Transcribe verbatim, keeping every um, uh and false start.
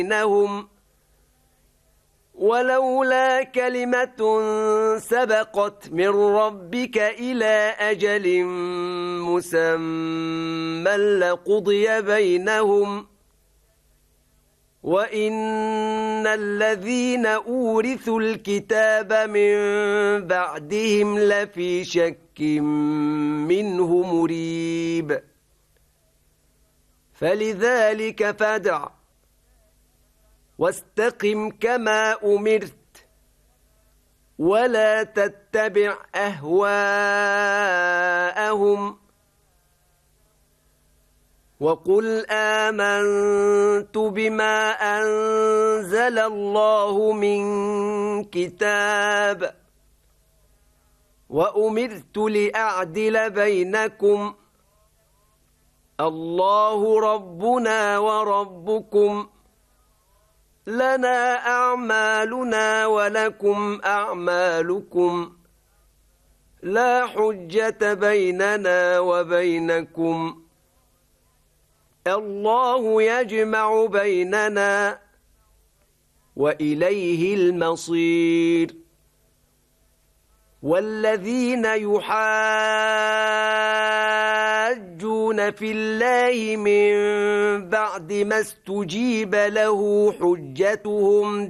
بينهم ولولا كلمة سبقت من ربك إلى أجل مسمى لقضي بينهم وإن الذين أورثوا الكتاب من بعدهم لفي شك منه مريب فلذلك فادع واستقم كما أمرت ولا تتبع أهواءهم وقل آمنت بما أنزل الله من كتاب وأمرت لأعدل بينكم الله ربنا وربكم لنا أعمالنا ولكم أعمالكم لا حجة بيننا وبينكم الله يجمع بيننا وإليه المصير والذين يحاجون في الله من بعد ما استجيب له حجتهم